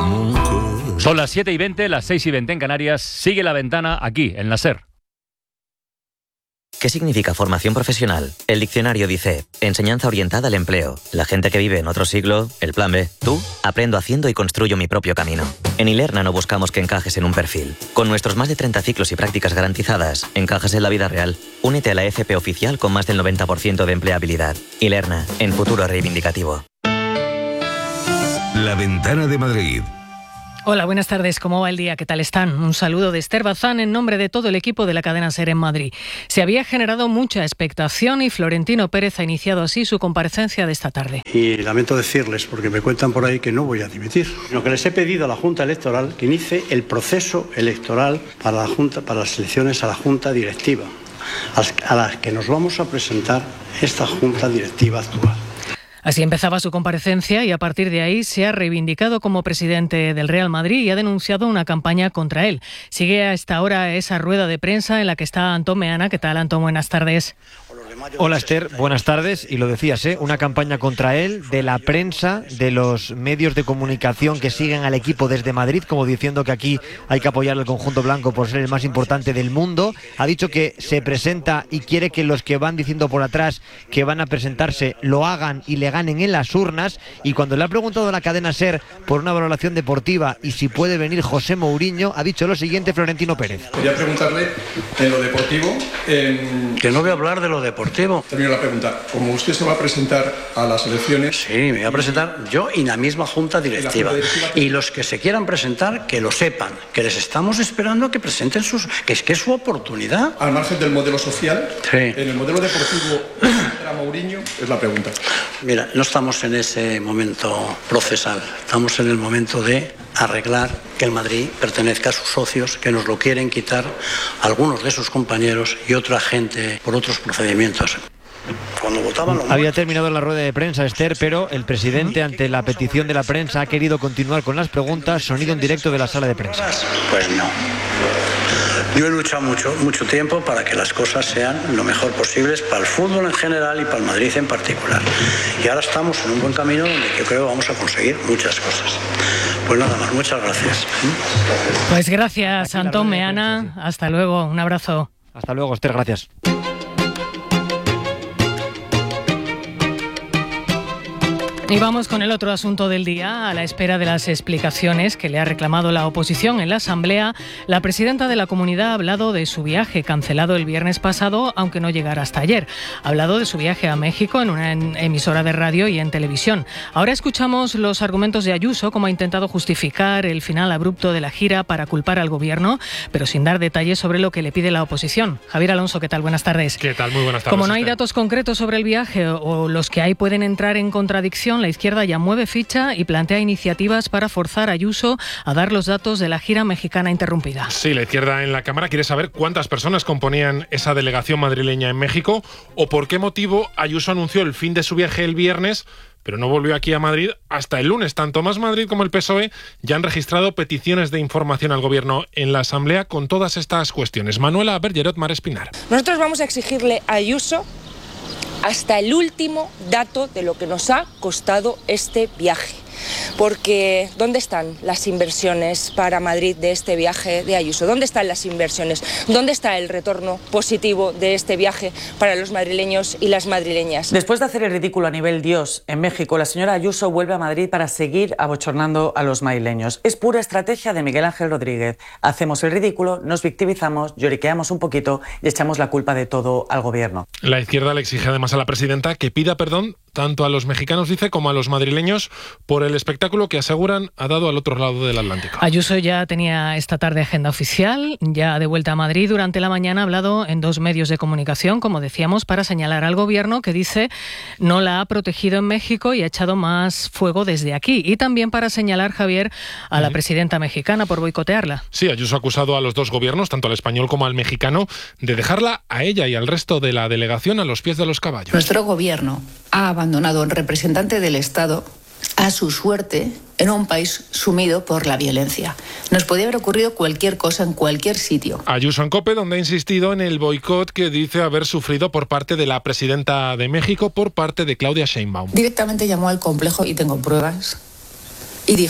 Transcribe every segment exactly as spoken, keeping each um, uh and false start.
Son las siete y veinte, las seis y veinte en Canarias. Sigue La Ventana aquí, en la SER. ¿Qué significa formación profesional? El diccionario dice: enseñanza orientada al empleo. La gente que vive en otro siglo, el plan B. Tú, aprendo haciendo y construyo mi propio camino. En Ilerna no buscamos que encajes en un perfil. Con nuestros más de treinta ciclos y prácticas garantizadas, encajas en la vida real. Únete a la F P oficial con más del noventa por ciento de empleabilidad. Ilerna, en futuro reivindicativo. La Ventana de Madrid. Hola, buenas tardes. ¿Cómo va el día? ¿Qué tal están? Un saludo de Esther Bazán en nombre de todo el equipo de la cadena SER en Madrid. Se había generado mucha expectación y Florentino Pérez ha iniciado así su comparecencia de esta tarde. Y lamento decirles, porque me cuentan por ahí que no voy a dimitir, lo que les he pedido a la Junta Electoral que inicie el proceso electoral para la Junta, para las elecciones a la Junta Directiva, a las que nos vamos a presentar esta Junta Directiva actual. Así empezaba su comparecencia y a partir de ahí se ha reivindicado como presidente del Real Madrid y ha denunciado una campaña contra él. Sigue a esta hora esa rueda de prensa en la que está Antón Meana. ¿Qué tal, Antón? Buenas tardes. Hola, Esther, buenas tardes. Y lo decías, ¿eh? Una campaña contra él, de la prensa, de los medios de comunicación que siguen al equipo desde Madrid, como diciendo que aquí hay que apoyar al conjunto blanco por ser el más importante del mundo. Ha dicho que se presenta y quiere que los que van diciendo por atrás que van a presentarse lo hagan y le ganen en las urnas. Y cuando le ha preguntado a la cadena SER por una valoración deportiva y si puede venir José Mourinho, ha dicho lo siguiente Florentino Pérez. Quería preguntarle en lo deportivo... En... Que no voy a hablar de lo deportivo. Termino la pregunta. Como usted se va a presentar a las elecciones... Sí, me voy a presentar yo y la misma Junta Directiva. Junta directiva que... Y los que se quieran presentar, que lo sepan, que les estamos esperando a que presenten sus... que es que es su oportunidad. Al margen del modelo social, sí. En el modelo deportivo, ¿era Mourinho? Es la pregunta. Mira, no estamos en ese momento procesal, estamos en el momento de arreglar que el Madrid pertenezca a sus socios, que nos lo quieren quitar algunos de sus compañeros y otra gente por otros procedimientos. Cuando votaban los... Había terminado la rueda de prensa, Esther, pero el presidente, ante la petición de la prensa, ha querido continuar con las preguntas. Sonido en directo de la sala de prensa. Pues no. Yo he luchado mucho, mucho tiempo para que las cosas sean lo mejor posibles para el fútbol en general y para el Madrid en particular. Y ahora estamos en un buen camino donde yo creo que vamos a conseguir muchas cosas. Pues nada más, muchas gracias. Pues gracias, Antón Meana. Hasta luego, un abrazo. Hasta luego, Esther, gracias. Y vamos con el otro asunto del día. A la espera de las explicaciones que le ha reclamado la oposición en la Asamblea, la presidenta de la comunidad ha hablado de su viaje cancelado el viernes pasado, aunque no llegara hasta ayer. Ha hablado de su viaje a México en una emisora de radio y en televisión. Ahora escuchamos los argumentos de Ayuso, cómo ha intentado justificar el final abrupto de la gira para culpar al gobierno, pero sin dar detalles sobre lo que le pide la oposición. Javier Alonso, ¿qué tal? Buenas tardes. ¿Qué tal? Muy buenas tardes. Como no hay datos concretos sobre el viaje o los que hay pueden entrar en contradicción, la izquierda ya mueve ficha y plantea iniciativas para forzar a Ayuso a dar los datos de la gira mexicana interrumpida. Sí, la izquierda en la Cámara quiere saber cuántas personas componían esa delegación madrileña en México o por qué motivo Ayuso anunció el fin de su viaje el viernes, pero no volvió aquí a Madrid hasta el lunes. Tanto Más Madrid como el P S O E ya han registrado peticiones de información al Gobierno en la Asamblea con todas estas cuestiones. Manuela Bergerot Mar Espinar. Nosotros vamos a exigirle a Ayuso hasta el último dato de lo que nos ha costado este viaje. Porque ¿dónde están las inversiones para Madrid de este viaje de Ayuso? ¿Dónde están las inversiones? ¿Dónde está el retorno positivo de este viaje para los madrileños y las madrileñas? Después de hacer el ridículo a nivel Dios en México, la señora Ayuso vuelve a Madrid para seguir abochornando a los madrileños. Es pura estrategia de Miguel Ángel Rodríguez. Hacemos el ridículo, nos victimizamos, lloriqueamos un poquito y echamos la culpa de todo al gobierno. La izquierda le exige además a la presidenta que pida perdón tanto a los mexicanos, dice, como a los madrileños por el espectáculo que aseguran ha dado al otro lado del Atlántico. Ayuso ya tenía esta tarde agenda oficial, ya de vuelta a Madrid. Durante la mañana ha hablado en dos medios de comunicación, como decíamos, para señalar al gobierno que dice no la ha protegido en México y ha echado más fuego desde aquí. Y también para señalar, Javier, a la presidenta mexicana por boicotearla. Sí, Ayuso ha acusado a los dos gobiernos, tanto al español como al mexicano, de dejarla a ella y al resto de la delegación a los pies de los caballos. Nuestro gobierno ha abandonado a un representante del Estado a su suerte en un país sumido por la violencia. Nos podía haber ocurrido cualquier cosa en cualquier sitio. Ayuso en COPE, donde ha insistido en el boicot que dice haber sufrido por parte de la presidenta de México, por parte de Claudia Sheinbaum. Directamente llamó al complejo, y tengo pruebas, y dijo,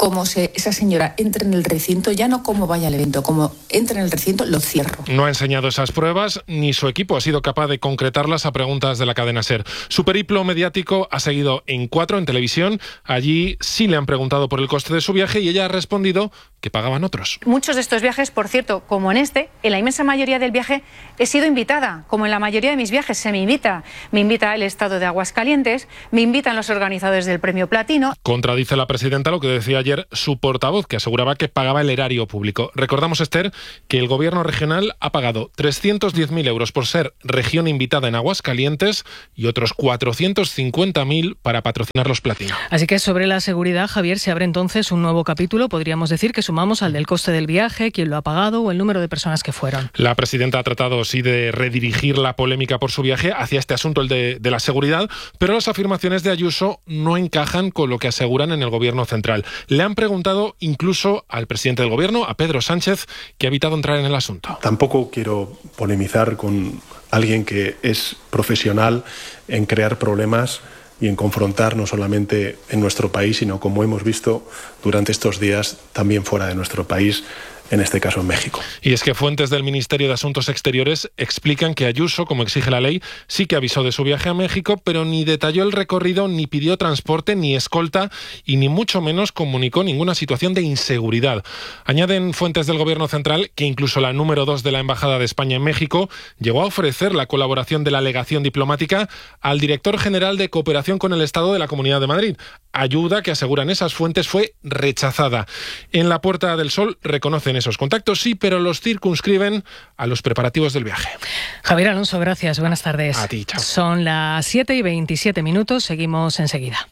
como se, esa señora entre en el recinto, ya no como vaya al evento, como entre en el recinto, lo cierro. No ha enseñado esas pruebas, ni su equipo ha sido capaz de concretarlas a preguntas de la cadena SER. Su periplo mediático ha seguido en Cuatro, en televisión. Allí sí le han preguntado por el coste de su viaje y ella ha respondido que pagaban otros. Muchos de estos viajes, por cierto, como en este, en la inmensa mayoría del viaje he sido invitada, como en la mayoría de mis viajes se me invita. Me invita el Estado de Aguascalientes, me invitan los organizadores del Premio Platino. Contradice la presidenta lo que decía ayer su portavoz, que aseguraba que pagaba el erario público. Recordamos, Esther, que el gobierno regional ha pagado trescientos diez mil euros por ser región invitada en Aguascalientes y otros cuatrocientos cincuenta mil para patrocinar los Platino. Así que sobre la seguridad, Javier, se abre entonces un nuevo capítulo. Podríamos decir que sumamos al del coste del viaje, quién lo ha pagado o el número de personas que fueron. La presidenta ha tratado, sí, de redirigir la polémica por su viaje hacia este asunto, el de, de la seguridad, pero las afirmaciones de Ayuso no encajan con lo que aseguran en el gobierno central. Le han preguntado incluso al presidente del gobierno, a Pedro Sánchez, que ha evitado entrar en el asunto. Tampoco quiero polemizar con alguien que es profesional en crear problemas y en confrontar no solamente en nuestro país, sino, como hemos visto durante estos días, también fuera de nuestro país, en este caso en México. Y es que fuentes del Ministerio de Asuntos Exteriores explican que Ayuso, como exige la ley, sí que avisó de su viaje a México, pero ni detalló el recorrido, ni pidió transporte, ni escolta, y ni mucho menos comunicó ninguna situación de inseguridad. Añaden fuentes del Gobierno central que incluso la número dos de la Embajada de España en México llegó a ofrecer la colaboración de la legación diplomática al director general de Cooperación con el Estado de la Comunidad de Madrid. Ayuda que, aseguran esas fuentes, fue rechazada. En la Puerta del Sol reconocen esos contactos, sí, pero los circunscriben a los preparativos del viaje. Javier Alonso, gracias. Buenas tardes. A ti, chao. Son las siete y veintisiete minutos. Seguimos enseguida.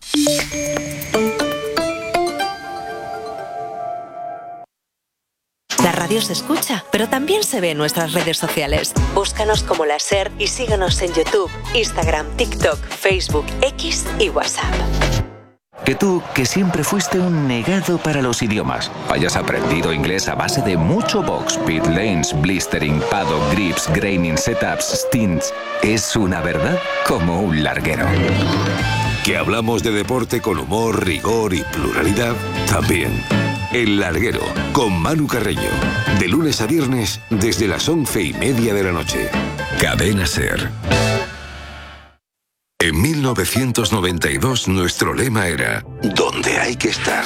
La radio se escucha, pero también se ve en nuestras redes sociales. Búscanos como La SER y síguenos en YouTube, Instagram, TikTok, Facebook, X y WhatsApp. Que tú, que siempre fuiste un negado para los idiomas, hayas aprendido inglés a base de mucho box, pit lanes, blistering, paddock, grips, graining, setups, stints, es una verdad como un larguero. Que hablamos de deporte con humor, rigor y pluralidad, también. El Larguero, con Manu Carreño, de lunes a viernes desde las once y media de la noche. Cadena SER. En mil novecientos noventa y dos nuestro lema era «Donde hay que estar».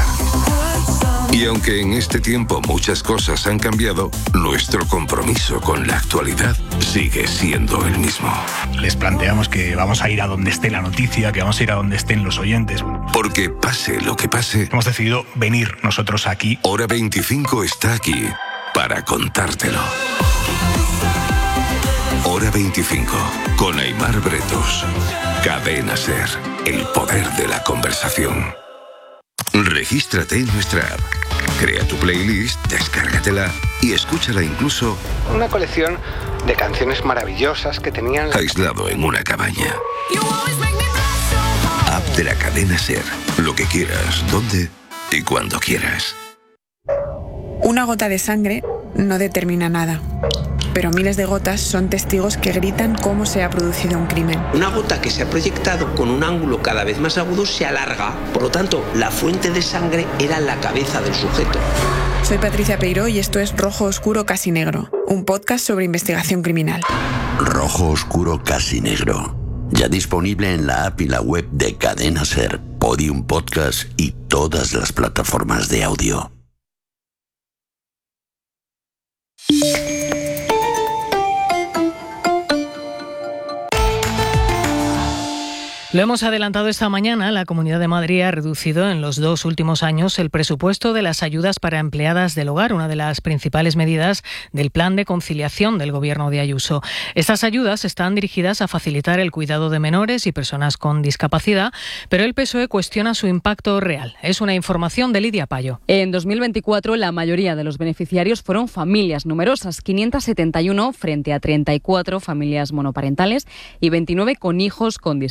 Y aunque en este tiempo muchas cosas han cambiado, nuestro compromiso con la actualidad sigue siendo el mismo. Les planteamos que vamos a ir a donde esté la noticia, que vamos a ir a donde estén los oyentes. Porque pase lo que pase, hemos decidido venir nosotros aquí. Hora veinticinco está aquí para contártelo. Hora veinticinco, con Aimar Bretos. Cadena SER, el poder de la conversación. Regístrate en nuestra app. Crea tu playlist, descárgatela y escúchala incluso... Una colección de canciones maravillosas que tenían... aislado en una cabaña. App de la cadena SER. Lo que quieras, donde y cuando quieras. Una gota de sangre no determina nada, pero miles de gotas son testigos que gritan cómo se ha producido un crimen. Una gota que se ha proyectado con un ángulo cada vez más agudo se alarga, por lo tanto, la fuente de sangre era la cabeza del sujeto. Soy Patricia Peiró y esto es Rojo Oscuro Casi Negro, un podcast sobre investigación criminal. Rojo Oscuro Casi Negro, ya disponible en la app y la web de Cadena SER, Podium Podcast y todas las plataformas de audio. Lo hemos adelantado esta mañana. La Comunidad de Madrid ha reducido en los dos últimos años el presupuesto de las ayudas para empleadas del hogar, una de las principales medidas del plan de conciliación del Gobierno de Ayuso. Estas ayudas están dirigidas a facilitar el cuidado de menores y personas con discapacidad, pero el P S O E cuestiona su impacto real. Es una información de Lidia Payo. En dos mil veinticuatro, la mayoría de los beneficiarios fueron familias numerosas, quinientas setenta y uno frente a treinta y cuatro familias monoparentales y veintinueve con hijos con discapacidad.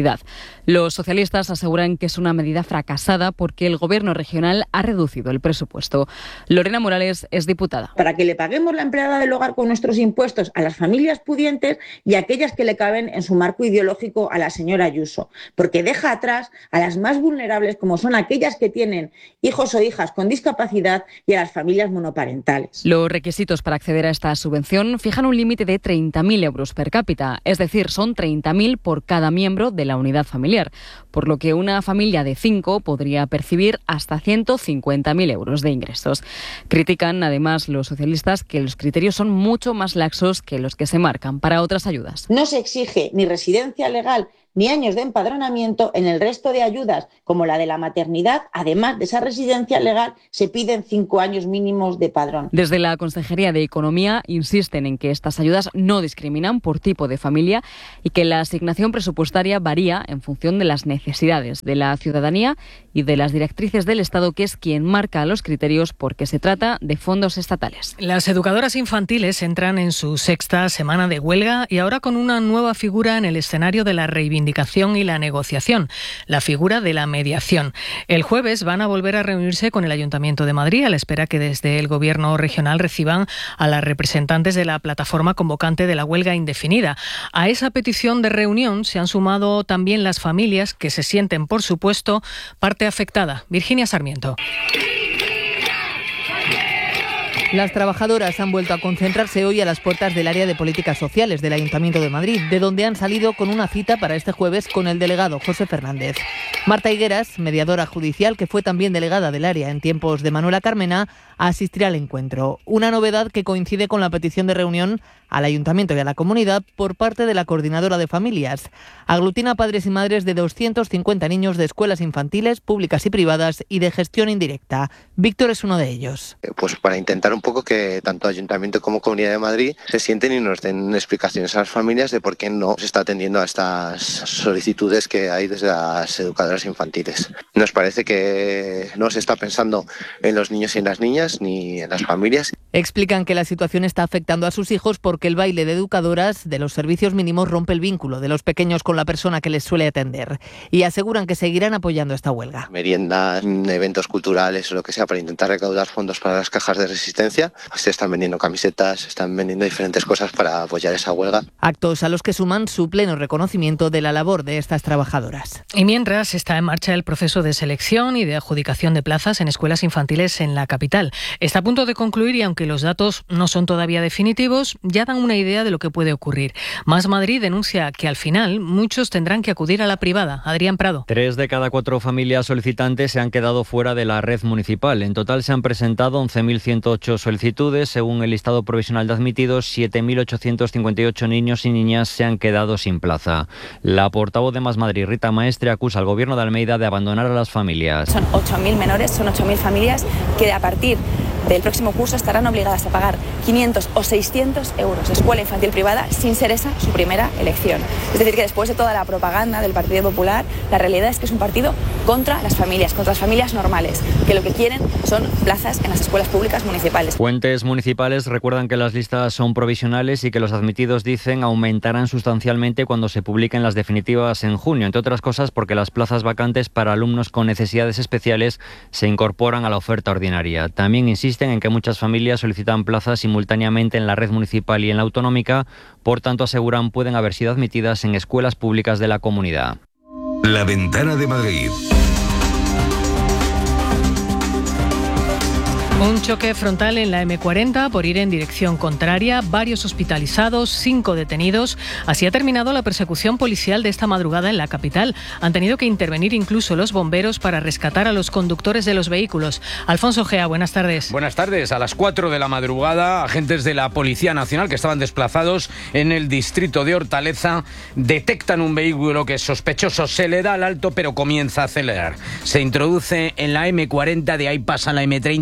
sanidad. Los socialistas aseguran que es una medida fracasada porque el gobierno regional ha reducido el presupuesto. Lorena Morales es diputada. Para que le paguemos la empleada del hogar con nuestros impuestos a las familias pudientes y a aquellas que le caben en su marco ideológico a la señora Ayuso, porque deja atrás a las más vulnerables, como son aquellas que tienen hijos o hijas con discapacidad, y a las familias monoparentales. Los requisitos para acceder a esta subvención fijan un límite de treinta mil euros per cápita, es decir, son treinta mil por cada miembro de la unidad familiar, por lo que una familia de cinco podría percibir hasta ciento cincuenta mil euros de ingresos. Critican además los socialistas que los criterios son mucho más laxos que los que se marcan para otras ayudas. No se exige ni residencia legal ni años de empadronamiento en el resto de ayudas, como la de la maternidad. Además de esa residencia legal, se piden cinco años mínimos de padrón. Desde la Consejería de Economía insisten en que estas ayudas no discriminan por tipo de familia y que la asignación presupuestaria varía en función de las necesidades de la ciudadanía y de las directrices del Estado, que es quien marca los criterios porque se trata de fondos estatales. Las educadoras infantiles entran en su sexta semana de huelga y ahora con una nueva figura en el escenario de la reivindicación y la negociación, la figura de la mediación. El jueves van a volver a reunirse con el Ayuntamiento de Madrid a la espera que desde el Gobierno regional reciban a las representantes de la plataforma convocante de la huelga indefinida. A esa petición de reunión se han sumado también las familias que se sienten, por supuesto, parte afectada. Virginia Sarmiento. Las trabajadoras han vuelto a concentrarse hoy a las puertas del área de políticas sociales del Ayuntamiento de Madrid, de donde han salido con una cita para este jueves con el delegado José Fernández. Marta Higueras, mediadora judicial, que fue también delegada del área en tiempos de Manuela Carmena, asistirá al encuentro. Una novedad que coincide con la petición de reunión al Ayuntamiento y a la comunidad por parte de la Coordinadora de Familias. Aglutina padres y madres de doscientos cincuenta niños de escuelas infantiles, públicas y privadas y de gestión indirecta. Víctor es uno de ellos. Pues para intentar un poco que tanto Ayuntamiento como Comunidad de Madrid se sienten y nos den explicaciones a las familias de por qué no se está atendiendo a estas solicitudes que hay desde las educadoras infantiles. Nos parece que no se está pensando en los niños y en las niñas ni en las familias. Explican que la situación está afectando a sus hijos porque el baile de educadoras de los servicios mínimos rompe el vínculo de los pequeños con la persona que les suele atender, y aseguran que seguirán apoyando esta huelga. Meriendas, eventos culturales o lo que sea para intentar recaudar fondos para las cajas de resistencia. Se están vendiendo camisetas, se están vendiendo diferentes cosas para apoyar esa huelga. Actos a los que suman su pleno reconocimiento de la labor de estas trabajadoras. Y mientras está en marcha el proceso de selección y de adjudicación de plazas en escuelas infantiles en la capital. Está a punto de concluir y aunque los datos no son todavía definitivos, ya dan una idea de lo que puede ocurrir. Más Madrid denuncia que al final muchos tendrán que acudir a la privada. Adrián Prado. Tres de cada cuatro familias solicitantes se han quedado fuera de la red municipal. En total se han presentado once mil ciento ocho solicitudes. Según el listado provisional de admitidos, siete mil ochocientos cincuenta y ocho niños y niñas se han quedado sin plaza. La portavoz de Más Madrid, Rita Maestre, acusa al Gobierno de Almeida de abandonar a las familias. Son ocho mil menores, son ocho mil familias que a partir del próximo curso estarán obligadas a pagar quinientos o seiscientos euros de escuela infantil privada sin ser esa su primera elección. Es decir, que después de toda la propaganda del Partido Popular, la realidad es que es un partido contra las familias, contra las familias normales, que lo que quieren son plazas en las escuelas públicas municipales. Fuentes municipales recuerdan que las listas son provisionales y que los admitidos, dicen, aumentarán sustancialmente cuando se publiquen las definitivas en junio, entre otras cosas porque las plazas vacantes para alumnos con necesidades especiales se incorporan a la oferta ordinaria. También insisten en que muchas familias solicitan plazas simultáneamente en la red municipal y en la autonómica, por tanto aseguran pueden haber sido admitidas en escuelas públicas de la comunidad. La Ventana de Madrid. Un choque frontal en la eme cuarenta por ir en dirección contraria, varios hospitalizados, cinco detenidos. Así ha terminado la persecución policial de esta madrugada en la capital. Han tenido que intervenir incluso los bomberos para rescatar a los conductores de los vehículos. Alfonso Gea, buenas tardes. Buenas tardes. A las cuatro de la madrugada, agentes de la Policía Nacional que estaban desplazados en el distrito de Hortaleza detectan un vehículo que es sospechoso. Se le da el alto pero comienza a acelerar. Se introduce en la eme cuarenta, de ahí pasa la eme treinta, vuelve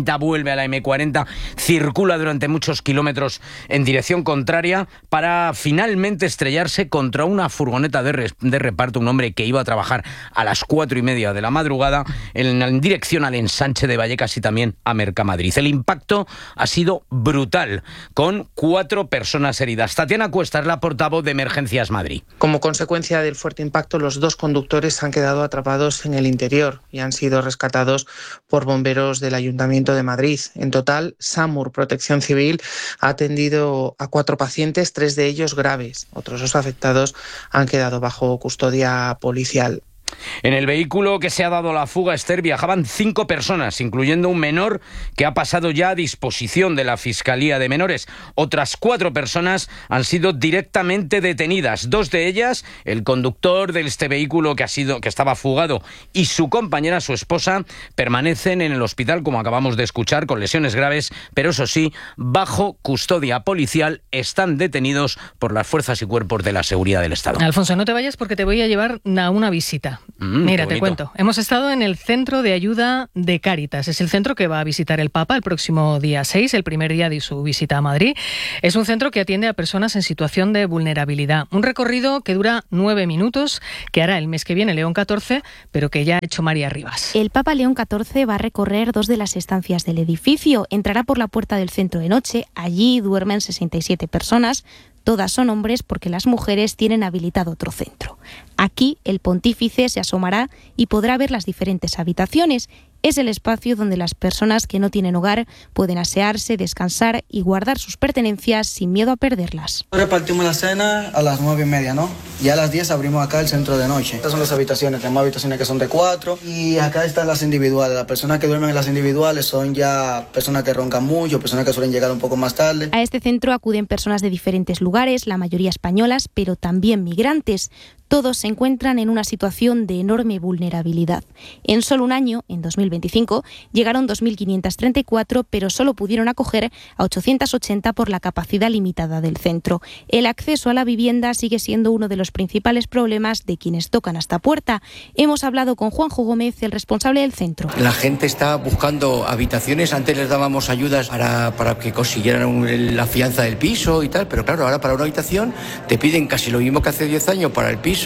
nueve a la eme cuarenta, circula durante muchos kilómetros en dirección contraria para finalmente estrellarse contra una furgoneta de, re, de reparto, un hombre que iba a trabajar a las cuatro y media de la madrugada en, en dirección al ensanche de Vallecas y también a Mercamadrid. El impacto ha sido brutal, con cuatro personas heridas. Tatiana Cuesta es la portavoz de Emergencias Madrid. Como consecuencia del fuerte impacto, los dos conductores han quedado atrapados en el interior y han sido rescatados por bomberos del Ayuntamiento de Madrid. En total, SAMUR, Protección Civil, ha atendido a cuatro pacientes, tres de ellos graves. Otros dos afectados han quedado bajo custodia policial. En el vehículo que se ha dado la fuga, Esther, viajaban cinco personas, incluyendo un menor que ha pasado ya a disposición de la Fiscalía de Menores. Otras cuatro personas han sido directamente detenidas. Dos de ellas, el conductor de este vehículo que ha sido, que estaba fugado, y su compañera, su esposa, permanecen en el hospital, como acabamos de escuchar, con lesiones graves, pero eso sí, bajo custodia policial. Están detenidos por las fuerzas y cuerpos de la seguridad del Estado. Alfonso, no te vayas porque te voy a llevar a una visita. Mm, Mira, te cuento. Hemos estado en el Centro de Ayuda de Cáritas. Es el centro que va a visitar el Papa el próximo día seis, el primer día de su visita a Madrid. Es un centro que atiende a personas en situación de vulnerabilidad. Un recorrido que dura nueve minutos, que hará el mes que viene León catorce, pero que ya ha hecho María Rivas. El Papa León catorce va a recorrer dos de las estancias del edificio. Entrará por la puerta del centro de noche. Allí duermen sesenta y siete personas. Todas son hombres porque las mujeres tienen habilitado otro centro. Aquí el pontífice se asomará y podrá ver las diferentes habitaciones. Es el espacio donde las personas que no tienen hogar pueden asearse, descansar y guardar sus pertenencias sin miedo a perderlas. Repartimos la cena a las nueve y media, ¿no? Y a las diez abrimos acá el centro de noche. Estas son las habitaciones, tenemos habitaciones que son de cuatro y acá están las individuales. Las personas que duermen en las individuales son ya personas que roncan mucho, personas que suelen llegar un poco más tarde. A este centro acuden personas de diferentes lugares, la mayoría españolas, pero también migrantes. Todos se encuentran en una situación de enorme vulnerabilidad. En solo un año, en dos mil veinticinco, llegaron dos mil quinientos treinta y cuatro, pero solo pudieron acoger a ochocientos ochenta por la capacidad limitada del centro. El acceso a la vivienda sigue siendo uno de los principales problemas de quienes tocan a esta puerta. Hemos hablado con Juanjo Gómez, el responsable del centro. La gente está buscando habitaciones. Antes les dábamos ayudas para, para que consiguieran un, la fianza del piso y tal, pero claro, ahora para una habitación te piden casi lo mismo que hace diez años para el piso.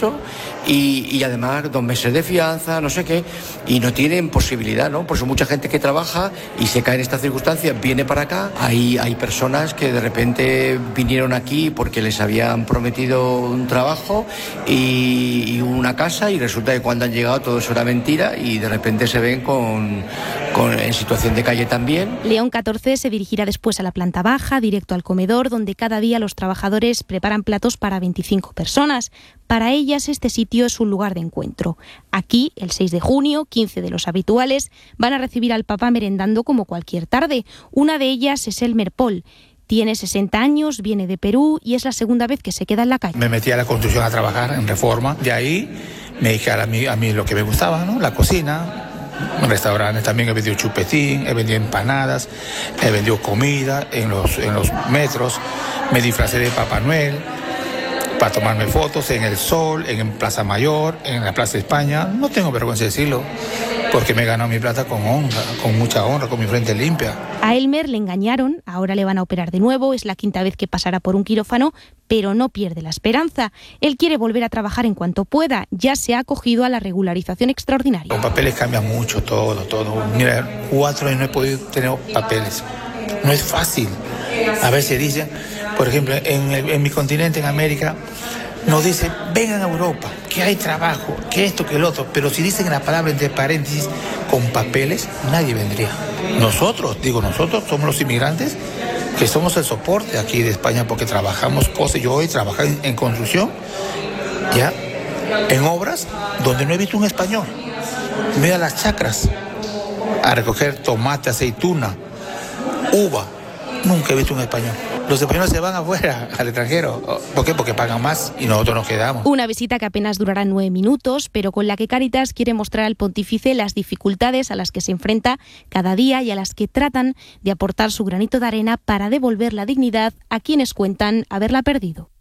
Y, y además dos meses de fianza, no sé qué, y no tienen posibilidad, ¿no? Por eso mucha gente que trabaja y se cae en estas circunstancias viene para acá. Hay, hay personas que de repente vinieron aquí porque les habían prometido un trabajo y, y una casa, y resulta que cuando han llegado todo eso era mentira y de repente se ven con, con, en situación de calle también. León catorce se dirigirá después a la planta baja, directo al comedor, donde cada día los trabajadores preparan platos para veinticinco personas. Para ellas este sitio es un lugar de encuentro. Aquí, el seis de junio, quince de los habituales van a recibir al Papa merendando como cualquier tarde. Una de ellas es Elmer Paul. Tiene sesenta años, viene de Perú y es la segunda vez que se queda en la calle. Me metí a la construcción a trabajar en Reforma. De ahí me dije a mí, a mí lo que me gustaba, ¿no? La cocina. En restaurantes también he vendido chupetín, he vendido empanadas, he vendido comida en los, en los metros. Me disfracé de Papá Noel para tomarme fotos en el Sol, en Plaza Mayor, en la Plaza España. No tengo vergüenza de decirlo, porque me he ganado mi plata con honra, con mucha honra, con mi frente limpia. A Elmer le engañaron, ahora le van a operar de nuevo, es la quinta vez que pasará por un quirófano, pero no pierde la esperanza. Él quiere volver a trabajar en cuanto pueda, ya se ha acogido a la regularización extraordinaria. Los papeles cambian mucho, todo, todo. Mira, cuatro años no he podido tener papeles. No es fácil. A veces dicen, por ejemplo, en, el, en mi continente, en América, nos dicen, vengan a Europa, que hay trabajo, que esto, que el otro. Pero si dicen la palabra entre paréntesis, con papeles, nadie vendría. Nosotros, digo nosotros, somos los inmigrantes, que somos el soporte aquí de España, porque trabajamos cosas. Yo hoy trabajo en, en construcción, ya, en obras, donde no he visto un español. Me voy a las chacras a recoger tomate, aceituna, uva. Nunca he visto un español. Los españoles se van afuera, al extranjero. ¿Por qué? Porque pagan más y nosotros nos quedamos. Una visita que apenas durará nueve minutos, pero con la que Cáritas quiere mostrar al pontífice las dificultades a las que se enfrenta cada día y a las que tratan de aportar su granito de arena para devolver la dignidad a quienes cuentan haberla perdido.